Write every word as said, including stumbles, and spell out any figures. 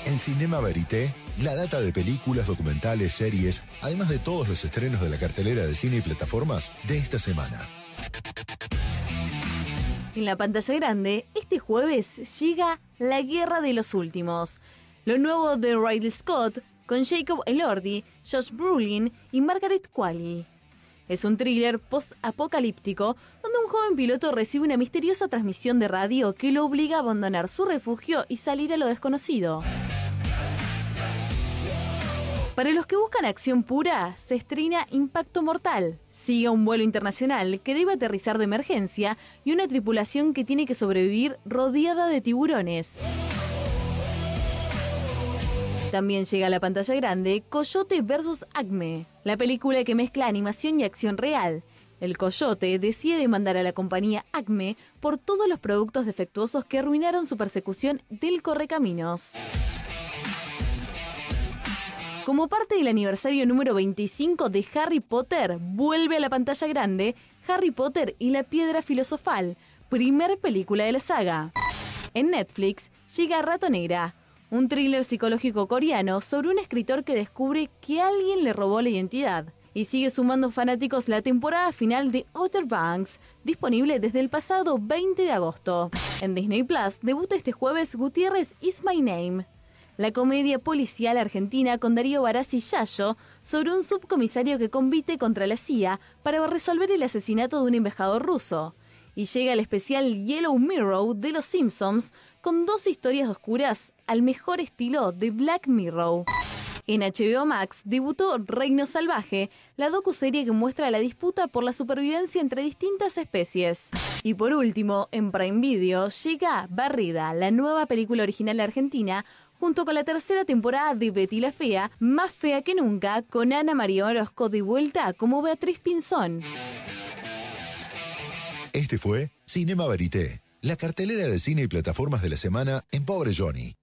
En Cinema Verité, la data de películas, documentales, series, además de todos los estrenos de la cartelera de cine y plataformas de esta semana. En la pantalla grande, este jueves llega La Guerra de los Últimos, lo nuevo de Ridley Scott, con Jacob Elordi, Josh Brolin y Margaret Qualley. Es un thriller post-apocalíptico donde un joven piloto recibe una misteriosa transmisión de radio que lo obliga a abandonar su refugio y salir a lo desconocido. Para los que buscan acción pura, se estrena Impacto Mortal. Sigue un vuelo internacional que debe aterrizar de emergencia y una tripulación que tiene que sobrevivir rodeada de tiburones. También llega a la pantalla grande Coyote versus Acme, la película que mezcla animación y acción real. El Coyote decide demandar a la compañía Acme por todos los productos defectuosos que arruinaron su persecución del Correcaminos. Como parte del aniversario número veinticinco de Harry Potter, vuelve a la pantalla grande Harry Potter y la Piedra Filosofal, primer película de la saga. En Netflix llega Ratonera, un thriller psicológico coreano sobre un escritor que descubre que alguien le robó la identidad. Y sigue sumando fanáticos la temporada final de Outer Banks, disponible desde el pasado veinte de agosto. En Disney Plus debuta este jueves Gutiérrez Is My Name, la comedia policial argentina con Darío Barassi Yayo sobre un subcomisario que compite contra la C I A para resolver el asesinato de un embajador ruso. Y llega el especial Yellow Mirror de Los Simpsons con dos historias oscuras al mejor estilo de Black Mirror. En H B O Max debutó Reino Salvaje, la docuserie que muestra la disputa por la supervivencia entre distintas especies. Y por último, en Prime Video llega Barrida, la nueva película original argentina, junto con la tercera temporada de Betty la Fea, más fea que nunca, con Ana María Orozco de vuelta como Beatriz Pinzón. Este fue Cinema Verité, la cartelera de cine y plataformas de la semana en Pobre Johnny.